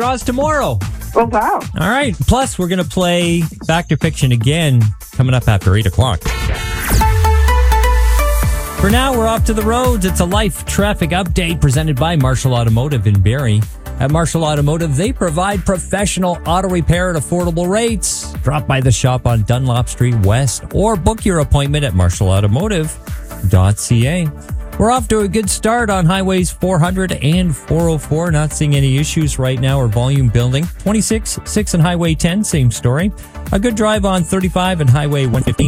draws tomorrow. Oh, wow. All right. Plus, we're going to play Fact or Fiction again coming up after 8 o'clock. For now, we're off to the roads. It's a life traffic update presented by Marshall Automotive in Barrie. At Marshall Automotive, they provide professional auto repair at affordable rates. Drop by the shop on Dunlop Street West or book your appointment at marshallautomotive.ca. We're off to a good start on highways 400 and 404. Not seeing any issues right now or volume building. 26, 6 and Highway 10, same story. A good drive on 35 and Highway 115.